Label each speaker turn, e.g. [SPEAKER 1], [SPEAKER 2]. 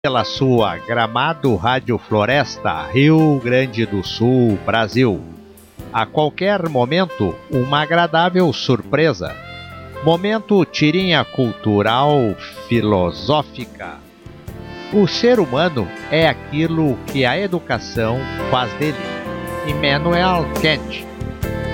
[SPEAKER 1] pela sua Gramado Rádio Floresta, Rio Grande do Sul, Brasil. A qualquer momento, uma agradável surpresa. Momento tirinha cultural filosófica. O ser humano é aquilo que a educação faz dele. Immanuel Kant.